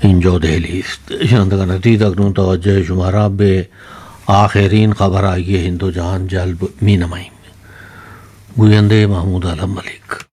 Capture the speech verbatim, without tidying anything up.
इंजो दहली शानदार नती तक नू तवज्जो शुमारा बे आखिरीन खबर आई है हिंदो जहान जल्ब मी नमाई गोयंदे महमूद आलम मलिक।